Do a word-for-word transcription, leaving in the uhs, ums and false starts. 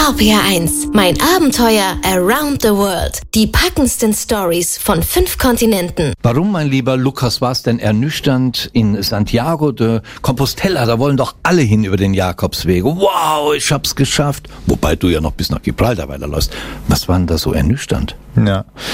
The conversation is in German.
R P R eins, mein Abenteuer around the world. Die packendsten Stories von fünf Kontinenten. Warum, mein lieber Lukas, war es denn ernüchternd in Santiago de Compostela? Da wollen doch alle hin über den Jakobsweg. Wow, ich hab's geschafft. Wobei du ja noch bis nach Gibraltar weiterläufst. Was war denn da so ernüchternd? Ja.